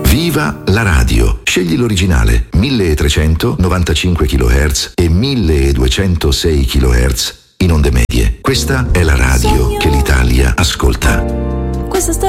Viva la radio! Scegli l'originale 1395 kHz e 1206 kHz in onde medie. Questa è la radio che l'Italia ascolta. Questa